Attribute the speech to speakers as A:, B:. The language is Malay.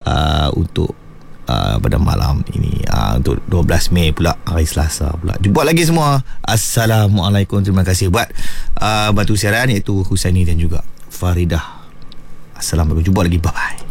A: untuk pada malam ini, untuk 12 Mei pula, hari Selasa pula. Jumpa lagi semua. Assalamualaikum. Terima kasih buat bantu siaran, iaitu Husaini dan juga Faridah. Assalamualaikum. Jumpa lagi. Bye-bye.